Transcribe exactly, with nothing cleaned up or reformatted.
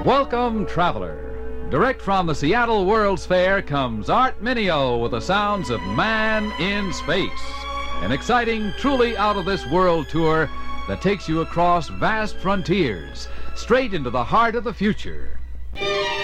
Welcome, traveler. Direct from the Seattle World's Fair comes Art Mineo with the sounds of Man in Space. An exciting, truly out-of-this-world tour that takes you across vast frontiers, straight into the heart of the future.